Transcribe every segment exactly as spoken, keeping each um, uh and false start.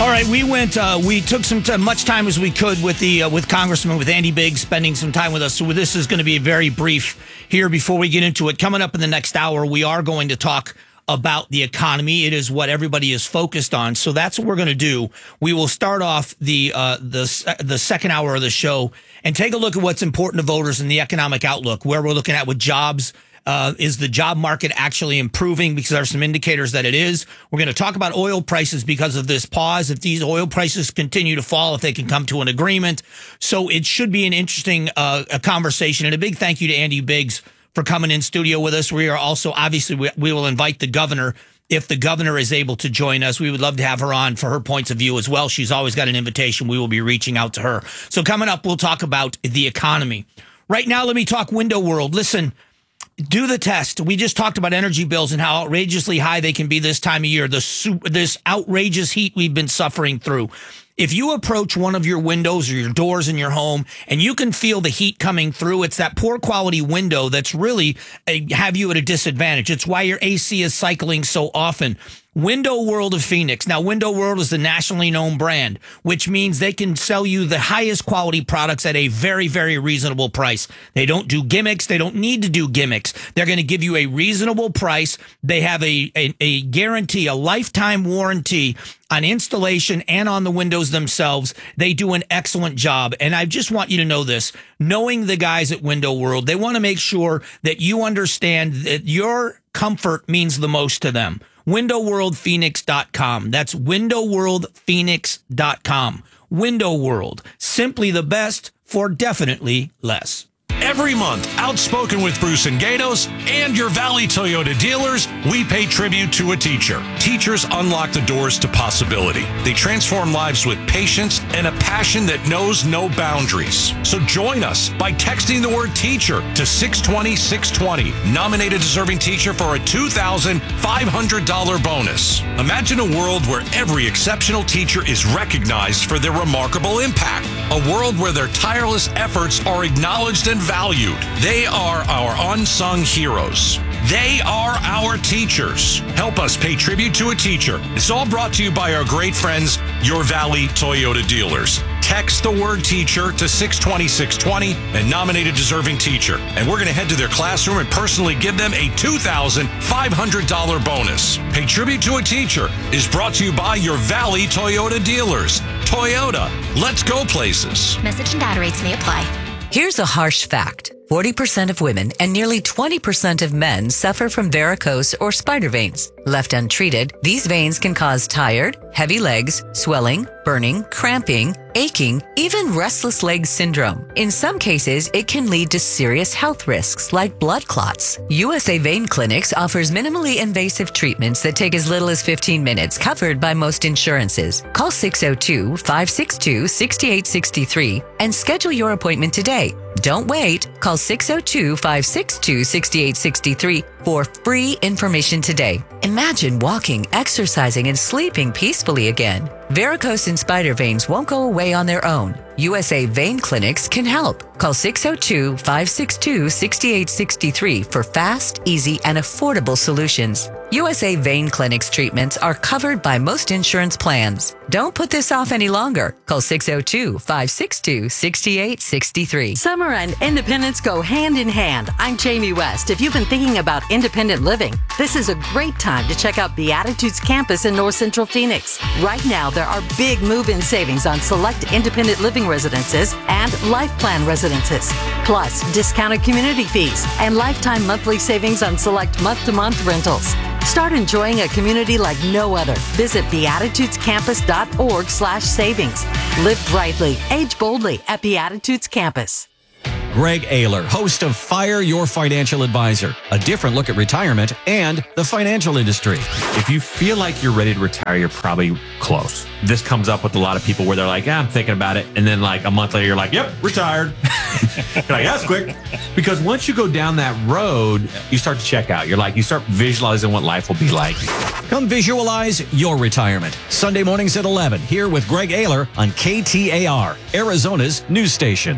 All right, we went. Uh, we took some t- much time as we could with the uh, with Congressman with Andy Biggs spending some time with us. So this is going to be very brief here before we get into it. Coming up in the next hour, we are going to talk about the economy. It is what everybody is focused on. So that's what we're going to do. We will start off the uh, the the second hour of the show and take a look at what's important to voters in the economic outlook, where we're looking at with jobs. Uh, is the job market actually improving? Because there are some indicators that it is. We're going to talk about oil prices because of this pause. If these oil prices continue to fall, if they can come to an agreement. So it should be an interesting uh, a conversation. And a big thank you to Andy Biggs for coming in studio with us. We are also, obviously, we, we will invite the governor if the governor is able to join us. We would love to have her on for her points of view as well. She's always got an invitation. We will be reaching out to her. So coming up, we'll talk about the economy. Right now, let me talk Window World. Listen, do the test. We just talked about energy bills and how outrageously high they can be this time of year. The super, this outrageous heat we've been suffering through. If you approach one of your windows or your doors in your home and you can feel the heat coming through, it's that poor quality window that's really a, have you at a disadvantage. It's why your A C is cycling so often. Window World of Phoenix. Now, Window World is the nationally known brand, which means they can sell you the highest quality products at a very, very reasonable price. They don't do gimmicks. They don't need to do gimmicks. They're going to give you a reasonable price. They have a, a, a guarantee, a lifetime warranty on installation and on the windows themselves. They do an excellent job. And I just want you to know this. Knowing the guys at Window World, they want to make sure that you understand that your comfort means the most to them. window world phoenix dot com. That's window world phoenix dot com. Window World. Simply the best for definitely less. Every month, Outspoken with Bruce and Gatos and your Valley Toyota dealers, we pay tribute to a teacher. Teachers unlock the doors to possibility. They transform lives with patience and a passion that knows no boundaries. So join us by texting the word teacher to six twenty, six twenty. Nominate a deserving teacher for a two thousand five hundred dollars bonus. Imagine a world where every exceptional teacher is recognized for their remarkable impact. A world where their tireless efforts are acknowledged and valued. They are our unsung heroes. They are our teachers. Help us pay tribute to a teacher. It's all brought to you by our great friends, Your Valley Toyota dealers. Text the word teacher to six twenty, six twenty and nominate a deserving teacher. And we're going to head to their classroom and personally give them a two thousand five hundred dollars bonus. Pay tribute to a teacher is brought to you by Your Valley Toyota dealers. Toyota, let's go places. Message and data rates may apply. Here's a harsh fact. forty percent of women and nearly twenty percent of men suffer from varicose or spider veins. Left untreated, these veins can cause tired, heavy legs, swelling, burning, cramping, aching, even restless leg syndrome. In some cases, it can lead to serious health risks like blood clots. U S A Vein Clinics offers minimally invasive treatments that take as little as fifteen minutes, covered by most insurances. Call six oh two, five six two, six eight six three and schedule your appointment today. Don't wait. Call six oh two, five six two, six eight six three for free information today. Imagine walking, exercising, and sleeping peacefully again. Varicose and spider veins won't go away on their own. U S A Vein Clinics can help. Call six oh two, five six two, six eight six three for fast, easy, and affordable solutions. U S A Vein Clinics treatments are covered by most insurance plans. Don't put this off any longer. Call six oh two, five six two, six eight six three. Summer and independence go hand in hand. I'm Jamie West. If you've been thinking about independent living, this is a great time to check out Beatitudes Campus in North Central Phoenix. Right now, there are big move-in savings on select independent living residences and life plan residences, plus discounted community fees and lifetime monthly savings on select month-to-month rentals. Start enjoying a community like no other. Visit beatitudes campus dot org slash savings. Live brightly, age boldly at Beatitudes Campus. Greg Ayler, host of Fire Your Financial Advisor, a different look at retirement and the financial industry. If you feel like you're ready to retire, you're probably close. This comes up with a lot of people where they're like, yeah, I'm thinking about it. And then like a month later, you're like, yep, retired. You're like, that's quick. Because once you go down that road, you start to check out. You're like, you start visualizing what life will be like. Come visualize your retirement. Sunday mornings at eleven, here with Greg Ayler on K T A R, Arizona's news station.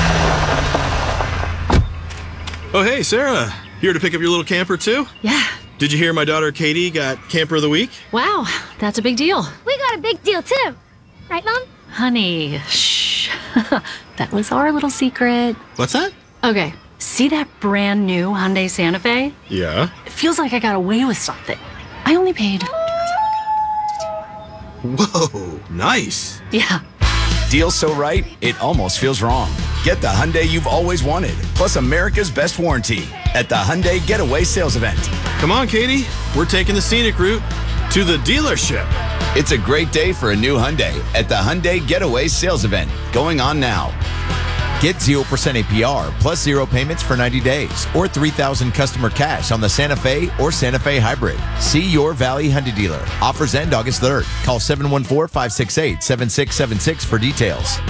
Oh, hey, Sarah. Here to pick up your little camper, too? Yeah, Did you hear my daughter Katie got Camper of the Week? Wow, that's a big deal. We got a big deal too. Right, Mom? Honey, shh. That was our little secret. What's that? Okay, see that brand new Hyundai Santa Fe? Yeah. It feels like I got away with something. I only paid. Whoa, nice. Yeah. Deal so right, it almost feels wrong. Get the Hyundai you've always wanted, plus America's best warranty at the Hyundai Getaway Sales Event. Come on, Katie. We're taking the scenic route to the dealership. It's a great day for a new Hyundai at the Hyundai Getaway Sales Event, going on now. Get zero percent A P R plus zero payments for ninety days or three thousand customer cash on the Santa Fe or Santa Fe Hybrid. See your Valley Hyundai dealer. Offers end August third. Call seven one four, five six eight, seven six seven six for details.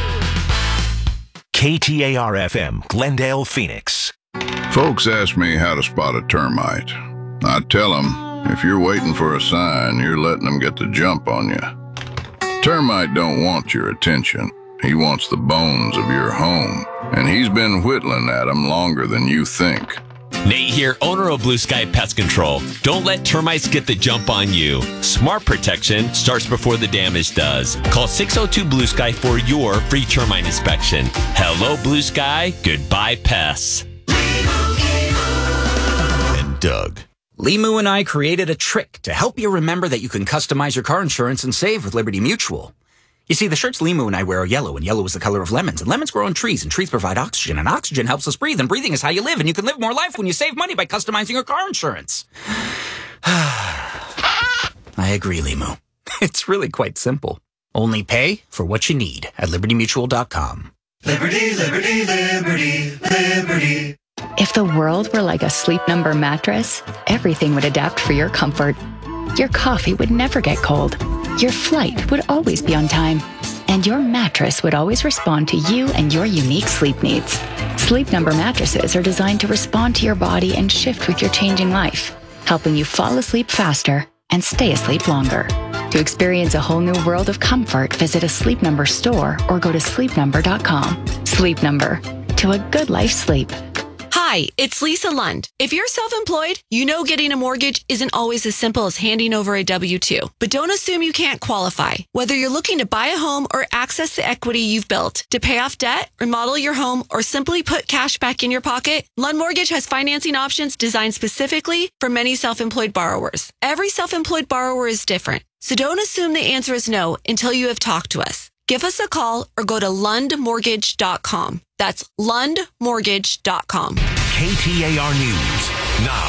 K T A R F M, Glendale, Phoenix. Folks ask me how to spot a termite. I tell them, if you're waiting for a sign, you're letting them get the jump on you. Termite don't want your attention. He wants the bones of your home, and he's been whittling at them longer than you think. Nate here, owner of Blue Sky Pest Control. Don't let termites get the jump on you. Smart protection starts before the damage does. Call six oh two Blue Sky for your free termite inspection. Hello, Blue Sky. Goodbye, pests. And Doug. Limu and I created a trick to help you remember that you can customize your car insurance and save with Liberty Mutual. You see, the shirts Limu and I wear are yellow, and yellow is the color of lemons, and lemons grow on trees, and trees provide oxygen, and oxygen helps us breathe, and breathing is how you live, and you can live more life when you save money by customizing your car insurance. I agree, Limu. It's really quite simple. Only pay for what you need at liberty mutual dot com. Liberty, liberty, liberty, liberty. If the world were like a Sleep Number mattress, everything would adapt for your comfort. Your coffee would never get cold. Your flight would always be on time. And your mattress would always respond to you and your unique sleep needs. Sleep Number mattresses are designed to respond to your body and shift with your changing life, helping you fall asleep faster and stay asleep longer. To experience a whole new world of comfort, visit a Sleep Number store or go to sleep number dot com. Sleep Number. To a good night's sleep. Hi, it's Lisa Lund. If you're self-employed, you know getting a mortgage isn't always as simple as handing over a W two. But don't assume you can't qualify. Whether you're looking to buy a home or access the equity you've built, to pay off debt, remodel your home, or simply put cash back in your pocket, Lund Mortgage has financing options designed specifically for many self-employed borrowers. Every self-employed borrower is different, so don't assume the answer is no until you have talked to us. Give us a call or go to lund mortgage dot com. That's lund mortgage dot com. K T A R News now.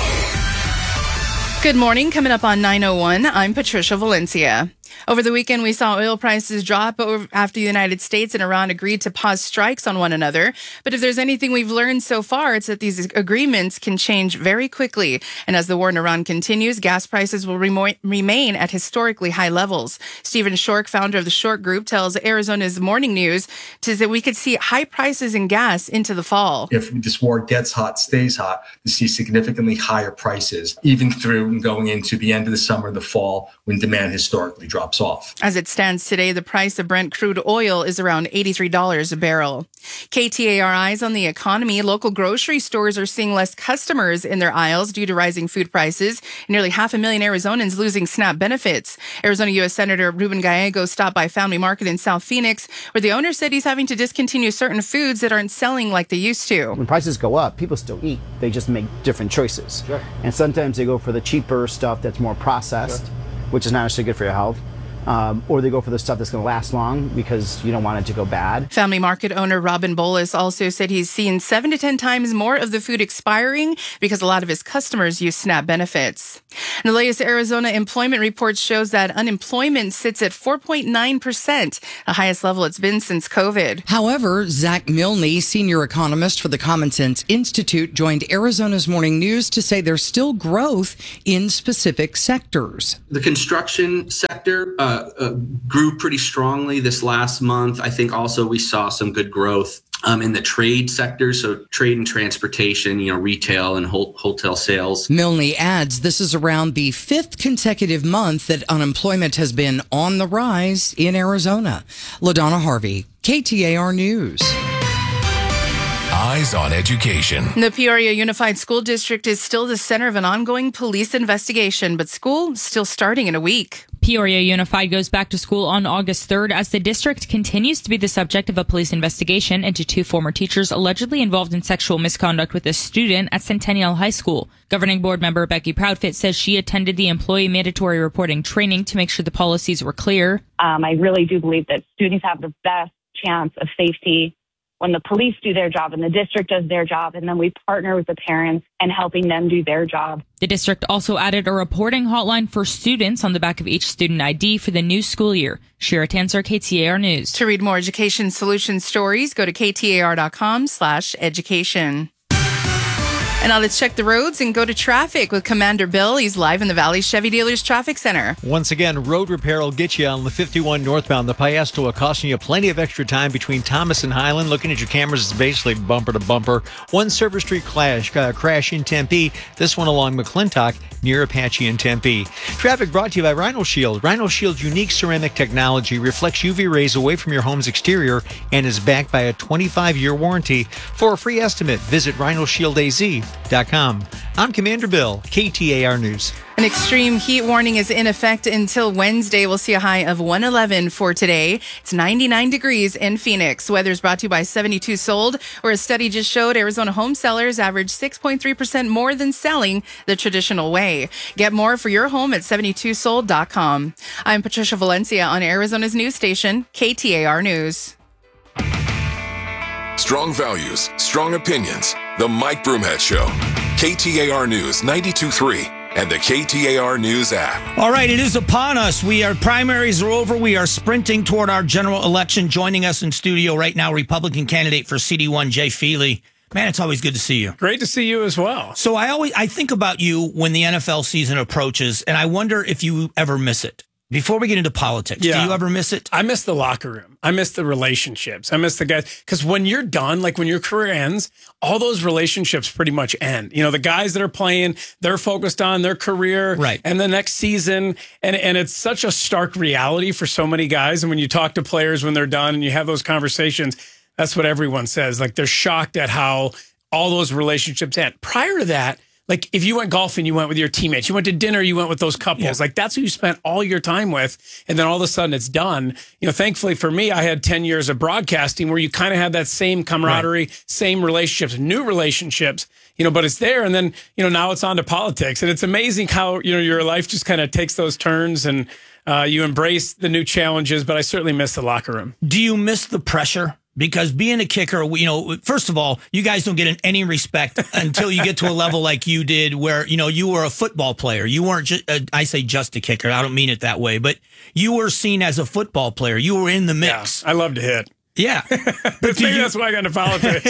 Good morning. Coming up on nine oh one, I'm Patricia Valencia. Over the weekend, we saw oil prices drop after the United States and Iran agreed to pause strikes on one another. But if there's anything we've learned so far, it's that these agreements can change very quickly. And as the war in Iran continues, gas prices will remo- remain at historically high levels. Stephen Shork, founder of the Shork Group, tells Arizona's Morning News that we could see high prices in gas into the fall. If this war gets hot, stays hot, to see significantly higher prices, even through going into the end of the summer, the fall, when demand historically drops off. As it stands today, the price of Brent crude oil is around eighty-three dollars a barrel. K T A R eyes on the economy. Local grocery stores are seeing less customers in their aisles due to rising food prices. Nearly half a million Arizonans losing SNAP benefits. Arizona U S Senator Ruben Gallego stopped by Family Market in South Phoenix, where the owner said he's having to discontinue certain foods that aren't selling like they used to. When prices go up, people still eat. They just make different choices. Sure. And sometimes they go for the cheaper stuff that's more processed, sure, which is not necessarily good for your health. Um, or they go for the stuff that's going to last long because you don't want it to go bad. Family Market owner Robin Bolus also said he's seen seven to ten times more of the food expiring because a lot of his customers use SNAP benefits. And the latest Arizona employment report shows that unemployment sits at four point nine percent, the highest level it's been since COVID. However, Zach Milne, senior economist for the Common Sense Institute, joined Arizona's Morning News to say there's still growth in specific sectors. The construction sector uh, Uh, grew pretty strongly this last month. I think also we saw some good growth um, in the trade sector, so trade and transportation, you know, retail and ho- hotel sales. Milne adds this is around the fifth consecutive month that unemployment has been on the rise in Arizona. LaDonna Harvey, K T A R News. eyes on education. The Peoria Unified School District is still the center of an ongoing police investigation, but school is still starting in a week. Peoria Unified goes back to school on August third as the district continues to be the subject of a police investigation into two former teachers allegedly involved in sexual misconduct with a student at Centennial High School. Governing board member Becky Proudfit says she attended the employee mandatory reporting training to make sure the policies were clear. Um, I really do believe that students have the best chance of safety when the police do their job and the district does their job, and then we partner with the parents and helping them do their job. The district also added a reporting hotline for students on the back of each student I D for the new school year. Shira Tanzer, K T A R News. To read more Education Solutions stories, go to ktar.com slash education. And now let's check the roads and go to traffic with Commander Bill. He's live in the Valley Chevy Dealers Traffic Center. Once again, road repair will get you on the fifty-one northbound. The Payastoa costing you plenty of extra time between Thomas and Highland. Looking at your cameras, it's basically bumper to bumper. One Server Street clash, uh, crash in Tempe. This one along McClintock near Apache and Tempe. Traffic brought to you by Rhino Shield. Rhino Shield's unique ceramic technology reflects U V rays away from your home's exterior and is backed by a twenty-five year warranty. For a free estimate, visit rhino shield a z dot com. I'm Commander Bill, K T A R News. An extreme heat warning is in effect until Wednesday. We'll see a high of one eleven for today. It's ninety-nine degrees in Phoenix. Weather's brought to you by seventy-two Sold, where a study just showed Arizona home sellers average six point three percent more than selling the traditional way. Get more for your home at seventy-two sold dot com. I'm Patricia Valencia on Arizona's news station, K T A R News. Strong values, strong opinions. The Mike Broomhead Show. K T A R News ninety-two point three and the K T A R News app. All right, it is upon us. We are primaries are over. We are sprinting toward our general election. Joining us in studio right now, Republican candidate for C D one, Jay Feely. Man, it's always good to see you. Great to see you as well. So I always I think about you when the N F L season approaches, and I wonder if you ever miss it. Before we get into politics, yeah. do you ever miss it? I miss the locker room. I miss the relationships. I miss the guys. Because when you're done, like when your career ends, all those relationships pretty much end. You know, the guys that are playing, they're focused on their career right. and the next season. And, and it's such a stark reality for so many guys. And when you talk to players when they're done and you have those conversations, that's what everyone says. Like they're shocked at how all those relationships end. Prior to that, like if you went golfing, you went with your teammates. You went to dinner, you went with those couples. Yeah. Like that's who you spent all your time with. And then all of a sudden it's done. You know, thankfully for me, I had ten years of broadcasting where you kind of had that same camaraderie, right. same relationships, new relationships, you know, but it's there. And then, you know, now it's on to politics. And it's amazing how, you know, your life just kind of takes those turns and uh, you embrace the new challenges. But I certainly miss the locker room. Do you miss the pressure? Because being a kicker, you know, first of all, you guys don't get any respect until you get to a level like you did where, you know, you were a football player. You weren't just, uh, I say just a kicker. I don't mean it that way, but you were seen as a football player. You were in the mix. Yeah, I love to hit. Yeah. But maybe you, that's why I got into politics.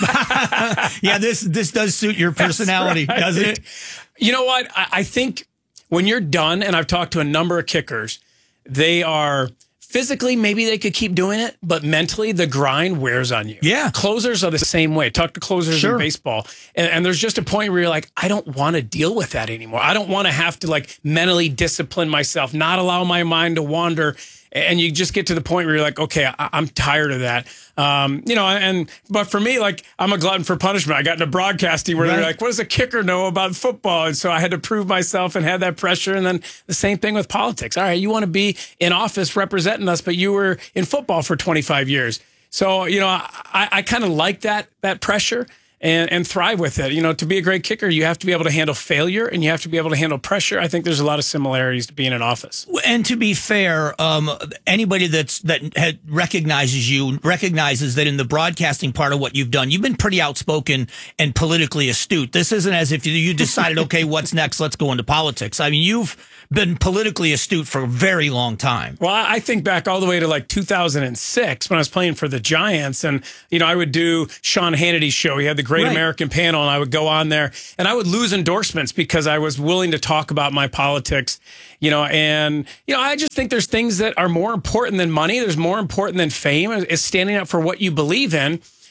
yeah, this this does suit your personality, right. doesn't it? You know what? I, I think when you're done, and I've talked to a number of kickers, they are... Physically, maybe they could keep doing it, but mentally, the grind wears on you. Yeah. Closers are the same way. Talk to closers sure. in baseball. And, and there's just a point where you're like, I don't want to deal with that anymore. I don't want to have to like mentally discipline myself, not allow my mind to wander. And you just get to the point where you're like, okay, I, I'm tired of that. Um, you know, and but for me, like I'm a glutton for punishment. I got into broadcasting where right. they're like, what does a kicker know about football? And so I had to prove myself and had that pressure. And then the same thing with politics. All right, you want to be in office representing us, but you were in football for twenty-five years. So, you know, I, I kind of like that that pressure. And, and thrive with it. You know, to be a great kicker, you have to be able to handle failure and you have to be able to handle pressure. I think there's a lot of similarities to being in office. And to be fair, um, anybody that's that had, recognizes you recognizes that in the broadcasting part of what you've done, you've been pretty outspoken and politically astute. This isn't as if you decided, okay, what's next? Let's go into politics. I mean, you've been politically astute for a very long time. Well, I think back all the way to like two thousand six when I was playing for the Giants. And, you know, I would do Sean Hannity's show. He had the Great right. American Panel, and I would go on there and I would lose endorsements because I was willing to talk about my politics, you know, and, you know, I just think there's things that are more important than money. There's more important than fame is standing up for what you believe in.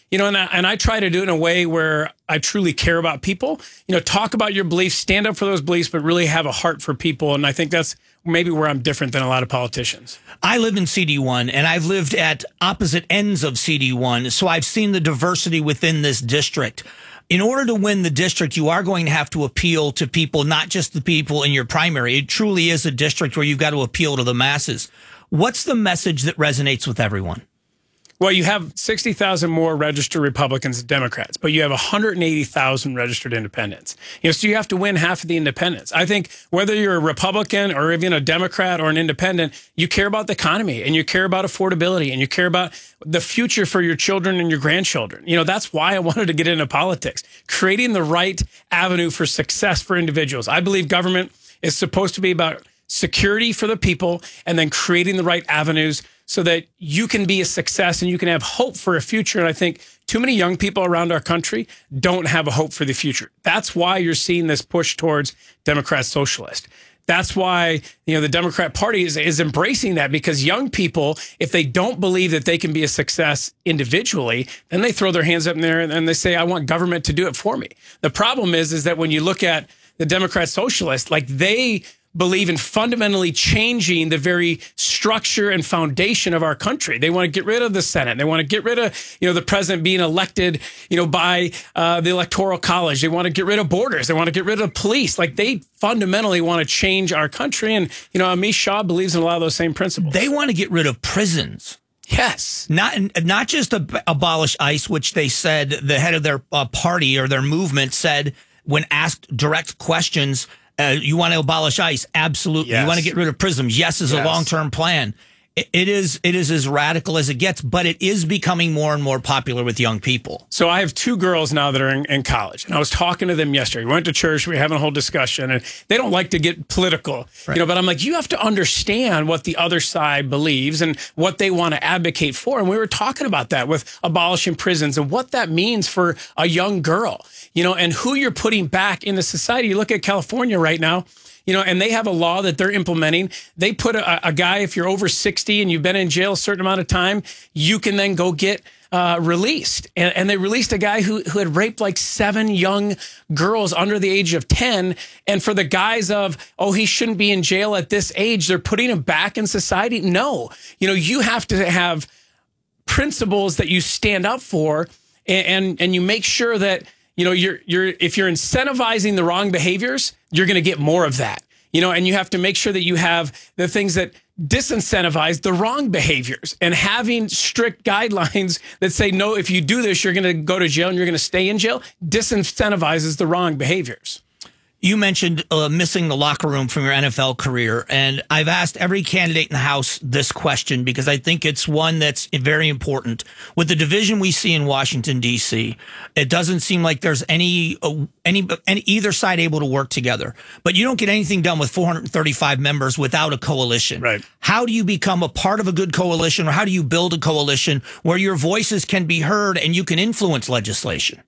You know, and I, and I try to do it in a way where I truly care about people. You know, talk about your beliefs, stand up for those beliefs, but really have a heart for people. And I think that's maybe where I'm different than a lot of politicians. I live in C D one, and I've lived at opposite ends of C D one, so I've seen the diversity within this district. In order to win the district, you are going to have to appeal to people, not just the people in your primary. It truly is a district where you've got to appeal to the masses. What's the message that resonates with everyone? Well, you have sixty thousand more registered Republicans than Democrats, but you have one hundred eighty thousand registered independents. You know, so you have to win half of the independents. I think whether you're a Republican or even a Democrat or an independent, you care about the economy and you care about affordability and you care about the future for your children and your grandchildren. You know, that's why I wanted to get into politics, creating the right avenue for success for individuals. I believe government is supposed to be about security for the people and then creating the right avenues so that you can be a success and you can have hope for a future. And I think too many young people around our country don't have a hope for the future. That's why you're seeing this push towards Democrat socialist. That's why, you know, the Democrat Party is, is embracing that, because young people, if they don't believe that they can be a success individually, then they throw their hands up in there and they say, I want government to do it for me. The problem is, is that when you look at the Democrat socialists, like they believe in fundamentally changing the very structure and foundation of our country. They want to get rid of the Senate. They want to get rid of, you know, the president being elected, you know, by uh, the Electoral College. They want to get rid of borders. They want to get rid of police. Like they fundamentally want to change our country. And, you know, Amish Shah believes in a lot of those same principles. They want to get rid of prisons. Yes. Not not just ab- abolish ICE, which they said the head of their uh, party or their movement said when asked direct questions, Uh, you want to abolish ICE? Absolutely. Yes. You want to get rid of prisons? Yes, is Yes. a long-term plan. It, it is it is as radical as it gets, but it is becoming more and more popular with young people. So I have two girls now that are in, in college, and I was talking to them yesterday. We went to church, we were having a whole discussion, and they don't like to get political, right. you know. But I'm like, you have to understand what the other side believes and what they want to advocate for. And we were talking about that with abolishing prisons and what that means for a young girl, you know, and who you're putting back into society. You look at California right now. You know, and they have a law that they're implementing. They put a, a guy, if you're over sixty and you've been in jail a certain amount of time, you can then go get uh, released. And, and they released a guy who, who had raped like seven young girls under the age of ten. And for the guise of, oh, he shouldn't be in jail at this age, they're putting him back in society. No, you know, you have to have principles that you stand up for, and, and, and you make sure that, you know, you're you're if you're incentivizing the wrong behaviors, you're going to get more of that. You know, and you have to make sure that you have the things that disincentivize the wrong behaviors, and having strict guidelines that say, no, if you do this, you're going to go to jail and you're going to stay in jail, disincentivizes the wrong behaviors. You mentioned uh, missing the locker room from your N F L career, and I've asked every candidate in the House this question because I think it's one that's very important. With the division we see in Washington, D C, it doesn't seem like there's any, uh, any, any either side able to work together. But you don't get anything done with four hundred thirty-five members without a coalition. Right. How do you become a part of a good coalition, or how do you build a coalition where your voices can be heard and you can influence legislation?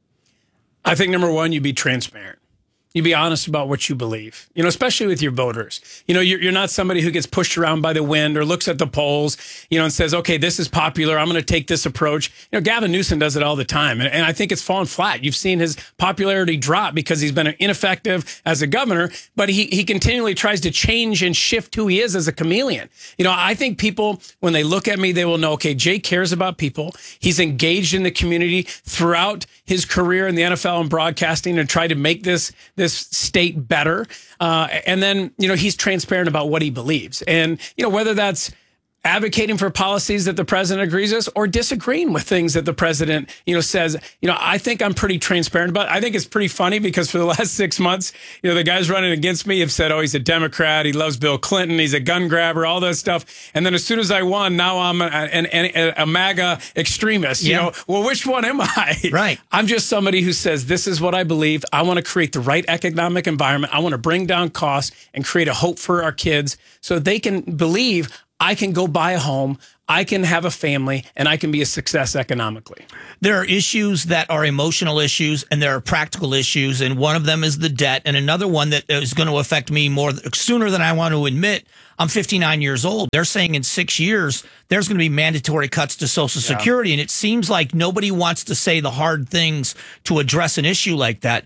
I think, number one, you be transparent. You be honest about what you believe, you know, especially with your voters. You know, you're, you're not somebody who gets pushed around by the wind or looks at the polls, you know, and says, okay, this is popular, I'm going to take this approach. You know, Gavin Newsom does it all the time. And, and I think it's fallen flat. You've seen his popularity drop because he's been ineffective as a governor, but he, he continually tries to change and shift who he is as a chameleon. You know, I think people, when they look at me, they will know, okay, Jay cares about people. He's engaged in the community throughout his career in the N F L and broadcasting and tried to make this this state better. Uh, and then, you know, he's transparent about what he believes. And, you know, whether that's advocating for policies that the president agrees with or disagreeing with things that the president, you know, says, you know, I think I'm pretty transparent about it. I think it's pretty funny because for the last six months, you know, the guys running against me have said, oh, he's a Democrat. He loves Bill Clinton. He's a gun grabber, all that stuff. And then as soon as I won, now I'm a, an, an, a MAGA extremist. You Yeah. know, well, which one am I? Right. I'm just somebody who says, this is what I believe. I want to create the right economic environment. I want to bring down costs and create a hope for our kids so they can believe I can go buy a home, I can have a family, and I can be a success economically. There are issues that are emotional issues, and there are practical issues, and one of them is the debt, and another one that is going to affect me more sooner than I want to admit. I'm fifty-nine years old. They're saying in six years, there's going to be mandatory cuts to Social Yeah. Security. And it seems like nobody wants to say the hard things to address an issue like that.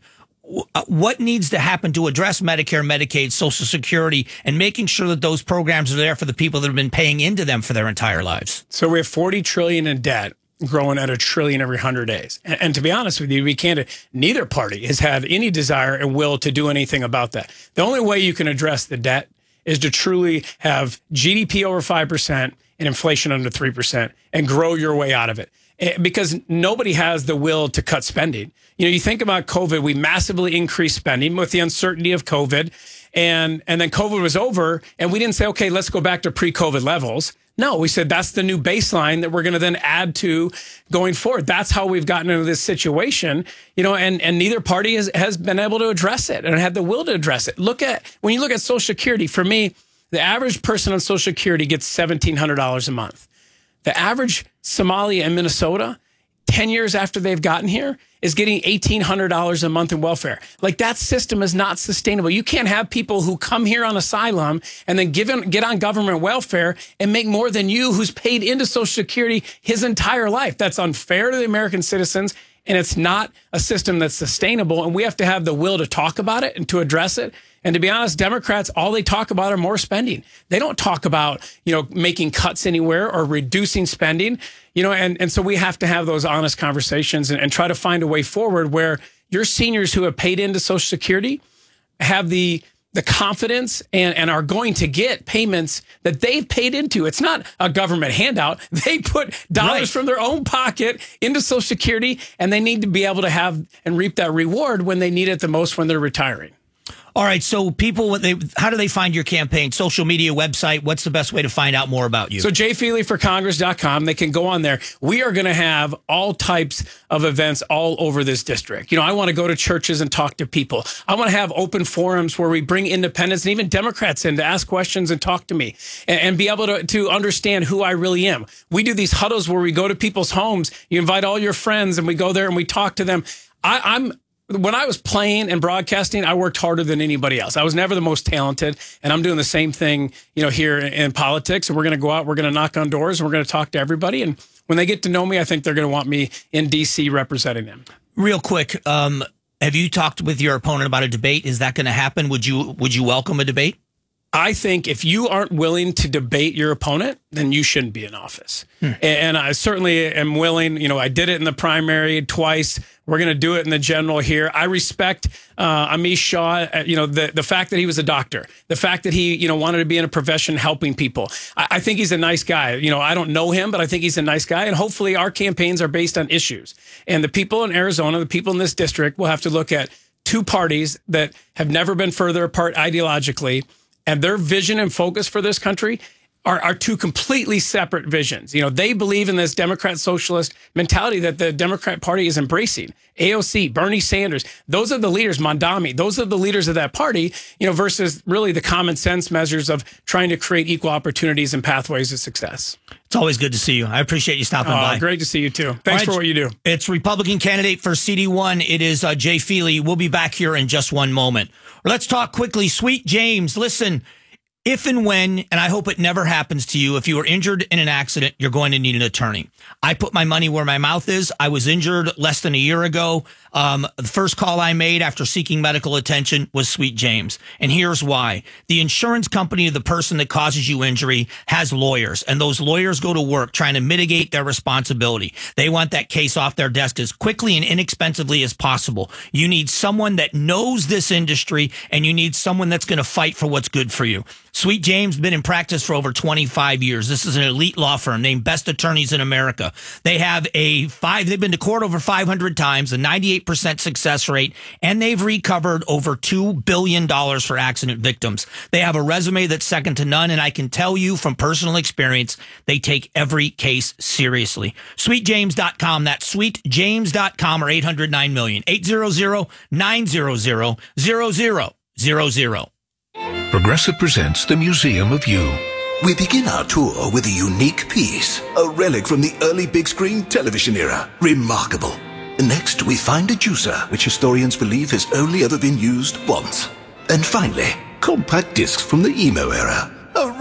What needs to happen to address Medicare, Medicaid, Social Security, and making sure that those programs are there for the people that have been paying into them for their entire lives? So we have forty trillion in debt, growing at a trillion every hundred days. And, and to be honest with you, we can't, neither party has had any desire and will to do anything about that. The only way you can address the debt is to truly have G D P over five percent and inflation under three percent and grow your way out of it. Because nobody has the will to cut spending. You know, you think about COVID, we massively increased spending with the uncertainty of COVID. And, and then COVID was over and we didn't say, okay, let's go back to pre-COVID levels. No, we said that's the new baseline that we're going to then add to going forward. That's how we've gotten into this situation, you know, and, and neither party has, has been able to address it and had the will to address it. Look at, when you look at Social Security, for me, the average person on Social Security gets seventeen hundred dollars a month. The average Somali in Minnesota, ten years after they've gotten here, is getting eighteen hundred dollars a month in welfare. Like, that system is not sustainable. You can't have people who come here on asylum and then give in, get on government welfare and make more than you, who's paid into Social Security his entire life. That's unfair to the American citizens, and it's not a system that's sustainable. And we have to have the will to talk about it and to address it. And to be honest, Democrats, all they talk about are more spending. They don't talk about, you know, making cuts anywhere or reducing spending, you know, and, and so we have to have those honest conversations and, and try to find a way forward where your seniors who have paid into Social Security have the the confidence and, and are going to get payments that they've paid into. It's not a government handout. They put dollars right from their own pocket into Social Security, and they need to be able to have and reap that reward when they need it the most when they're retiring. All right, so people, what they, how do they find your campaign? Social media, website? What's the best way to find out more about you? So jay feely for congress dot com. They can go on there. We are going to have all types of events all over this district. You know, I want to go to churches and talk to people. I want to have open forums where we bring independents and even Democrats in to ask questions and talk to me and, and be able to, to understand who I really am. We do these huddles where we go to people's homes. You invite all your friends and we go there and we talk to them. I, I'm When I was playing and broadcasting, I worked harder than anybody else. I was never the most talented, and I'm doing the same thing, you know, here in, in politics. And we're going to go out, we're going to knock on doors, and we're going to talk to everybody. And when they get to know me, I think they're going to want me in D C representing them. Real quick, um, have you talked with your opponent about a debate? Is that going to happen? Would you would you welcome a debate? I think if you aren't willing to debate your opponent, then you shouldn't be in office. Hmm. And I certainly am willing. You know, I did it in the primary twice. We're going to do it in the general here. I respect uh, Amish Shah, you know, the, the fact that he was a doctor, the fact that he, you know, wanted to be in a profession helping people. I, I think he's a nice guy. You know, I don't know him, but I think he's a nice guy. And hopefully our campaigns are based on issues. And the people in Arizona, the people in this district will have to look at two parties that have never been further apart ideologically, and their vision and focus for this country are, are two completely separate visions. You know, they believe in this Democrat socialist mentality that the Democrat Party is embracing. A O C, Bernie Sanders, those are the leaders, Mondami, those are the leaders of that party, you know, versus really the common sense measures of trying to create equal opportunities and pathways to success. It's always good to see you. I appreciate you stopping oh, by. Great to see you too. Thanks right, for what you do. It's Republican candidate for C D one. It is uh, Jay Feely. We'll be back here in just one moment. Let's talk quickly. Sweet James, listen. If and when, and I hope it never happens to you, if you were injured in an accident, you're going to need an attorney. I put my money where my mouth is. I was injured less than a year ago. Um, the first call I made after seeking medical attention was Sweet James. And here's why. The insurance company of the person that causes you injury has lawyers, and those lawyers go to work trying to mitigate their responsibility. They want that case off their desk as quickly and inexpensively as possible. You need someone that knows this industry, and you need someone that's going to fight for what's good for you. Sweet James been in practice for over twenty-five years. This is an elite law firm named Best Attorneys in America. They have a five, they've been to court over five hundred times, a ninety-eight percent success rate, and they've recovered over two billion dollars for accident victims. They have a resume that's second to none, and I can tell you from personal experience, they take every case seriously. sweet james dot com, that's sweet james dot com, or eight hundred nine million, eight hundred nine hundred zero zero zero zero. Progressive presents the Museum of You. We begin our tour with a unique piece, a relic from the early big screen television era. Remarkable. Next, we find a juicer, which historians believe has only ever been used once. And finally, compact discs from the emo era. A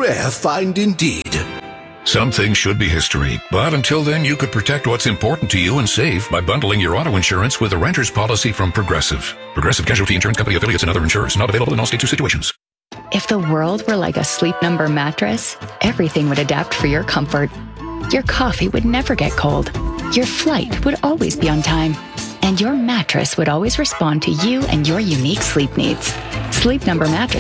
rare find indeed. Some things should be history, but until then, you could protect what's important to you and save by bundling your auto insurance with a renter's policy from Progressive. Progressive Casualty Insurance Company affiliates and other insurers. Not available in all states or situations. If the world were like a Sleep Number mattress, everything would adapt for your comfort. Your coffee would never get cold. Your flight would always be on time. And your mattress would always respond to you and your unique sleep needs. Sleep Number mattress